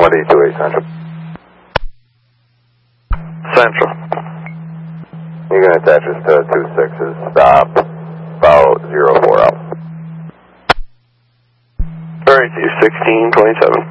Audi 28 Central. Central. You're going to attach us to 26's stop, about 04 out. Alright, 1627.